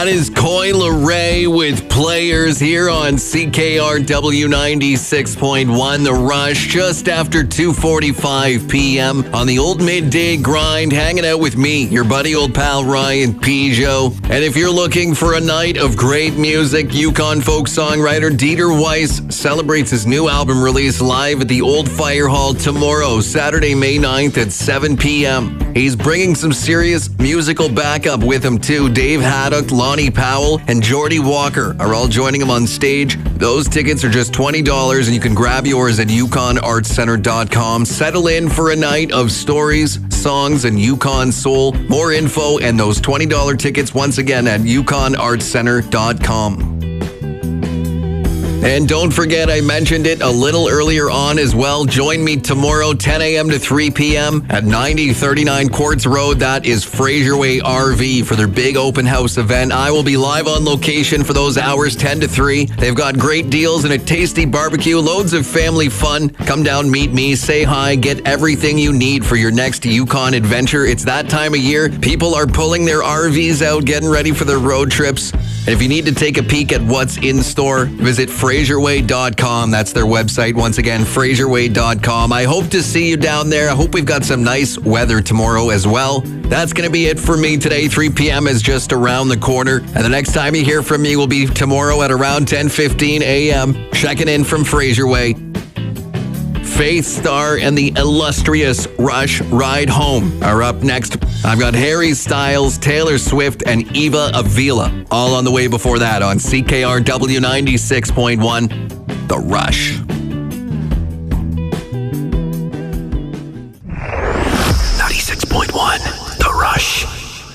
That is Coi Leray with Players here on CKRW 96.1. The Rush, just after 2:45 p.m. on the old midday grind, hanging out with me, your buddy old pal Ryan Peugeot. And if you're looking for a night of great music, Yukon folk songwriter Dieter Weiss celebrates his new album release live at the Old Fire Hall tomorrow, Saturday, May 9th at 7 p.m. He's bringing some serious musical backup with him too. Dave Haddock, Lonnie Powell, and Geordie Walker are all joining him on stage. Those tickets are just $20, and you can grab yours at yukonartscenter.com. Settle in for a night of stories, songs, and Yukon soul. More info and those $20 tickets once again at yukonartscenter.com. And don't forget, I mentioned it a little earlier on as well. Join me tomorrow, 10 a.m. to 3 p.m. at 9039 Quartz Road. That is Fraser Way RV for their big open house event. I will be live on location for those hours, 10 to 3. They've got great deals and a tasty barbecue, loads of family fun. Come down, meet me, say hi, get everything you need for your next Yukon adventure. It's that time of year. People are pulling their RVs out, getting ready for their road trips. And if you need to take a peek at what's in store, visit FraserWay.com. That's their website. Once again, FraserWay.com. I hope to see you down there. I hope we've got some nice weather tomorrow as well. That's going to be it for me today. 3 p.m. is just around the corner. And the next time you hear from me will be tomorrow at around 10:15 a.m. Checking in from Fraser Way. Faith Star and the illustrious Rush Ride Home are up next. I've got Harry Styles, Taylor Swift, and Eva Avila all on the way before that on CKRW 96.1, The Rush. 96.1, The Rush.